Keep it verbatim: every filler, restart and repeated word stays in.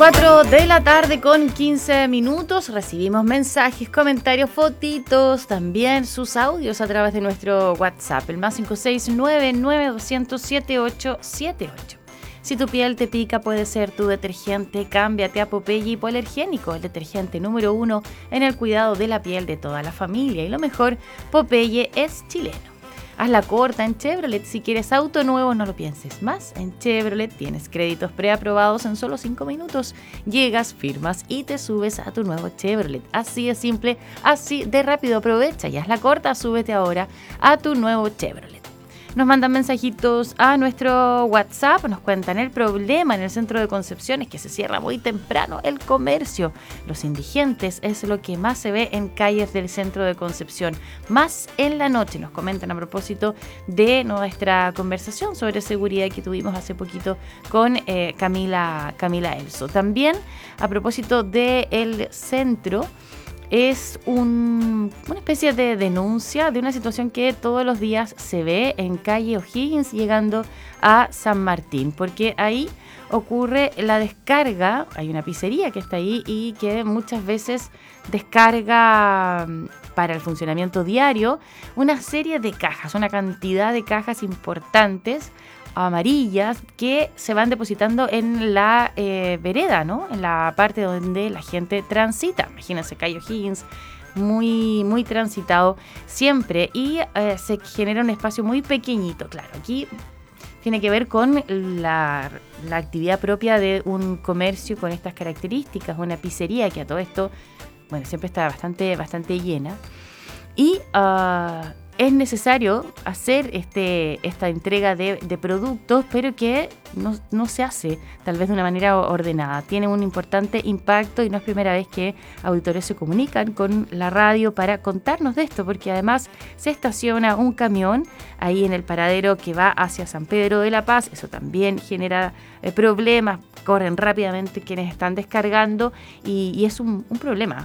cuatro de la tarde con quince minutos. Recibimos mensajes, comentarios, fotitos, también sus audios a través de nuestro WhatsApp, el más cinco seis nueve nueve dos cero cero siete ocho siete ocho. Si tu piel te pica, puede ser tu detergente. Cámbiate a Popeye Hipoalergénico, el detergente número uno en el cuidado de la piel de toda la familia. Y lo mejor, Popeye es chileno. Hazla corta en Chevrolet. Si quieres auto nuevo, no lo pienses más. En Chevrolet tienes créditos preaprobados en solo cinco minutos. Llegas, firmas y te subes a tu nuevo Chevrolet. Así de simple, así de rápido. Aprovecha y hazla corta. Súbete ahora a tu nuevo Chevrolet. Nos mandan mensajitos a nuestro WhatsApp, nos cuentan el problema en el centro de Concepción es que se cierra muy temprano el comercio. Los indigentes es lo que más se ve en calles del centro de Concepción, más en la noche. Nos comentan a propósito de nuestra conversación sobre seguridad que tuvimos hace poquito con eh, Camila, Camila Elso. También a propósito del centro, es un, una especie de denuncia de una situación que todos los días se ve en calle O'Higgins llegando a San Martín, porque ahí ocurre la descarga, hay una pizzería que está ahí y que muchas veces descarga para el funcionamiento diario una serie de cajas, una cantidad de cajas importantes amarillas que se van depositando en la eh, vereda, ¿no? En la parte donde la gente transita. Imagínense, calle O'Higgins, muy, muy transitado siempre y eh, se genera un espacio muy pequeñito. Claro, aquí tiene que ver con la, la actividad propia de un comercio con estas características, una pizzería que a todo esto, bueno, siempre está bastante, bastante llena. Y uh, es necesario hacer este, esta entrega de, de productos, pero que no, no se hace tal vez de una manera ordenada. Tiene un importante impacto y no es primera vez que auditores se comunican con la radio para contarnos de esto, porque además se estaciona un camión ahí en el paradero que va hacia San Pedro de la Paz. Eso también genera eh, problemas, corren rápidamente quienes están descargando y, y es un, un problema